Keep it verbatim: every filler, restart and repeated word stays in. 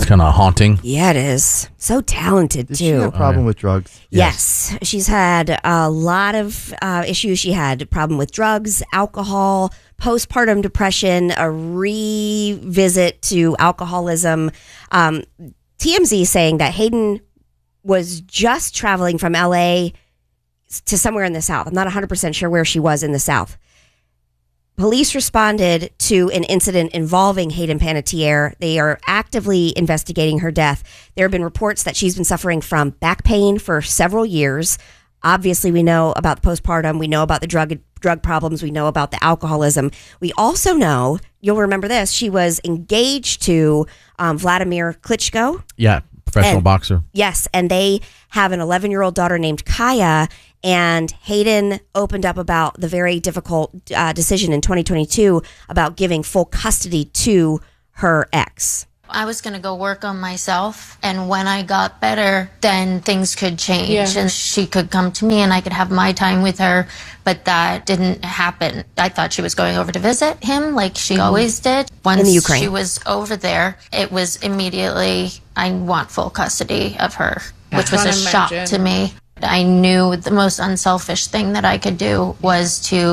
kind of haunting. Yeah, it is. So talented, Did too. she have a problem with drugs? Yes. yes. She's had a lot of uh, issues. She had a problem with drugs, alcohol, postpartum depression, a revisit to alcoholism. Um, T M Z saying that Hayden was just traveling from L A to somewhere in the South. I'm not one hundred percent sure where she was in the South. Police responded to an incident involving Hayden Panettiere. They are actively investigating her death. There have been reports that she's been suffering from back pain for several years. Obviously, we know about the postpartum. We know about the drug drug problems. We know about the alcoholism. We also know, you'll remember this, she was engaged to um, Vladimir Klitschko. Yeah, professional and, boxer. Yes, and they have an eleven-year-old daughter named Kaya. And Hayden opened up about the very difficult uh, decision in twenty twenty-two about giving full custody to her ex. I was going to go work on myself, and when I got better, then things could change, yeah. and she could come to me and I could have my time with her, but that didn't happen. I thought she was going over to visit him like she mm-hmm. always did. Once in the Ukraine. She was over there, it was immediately, I want full custody of her, which was a shock to me. I knew the most unselfish thing that I could do was to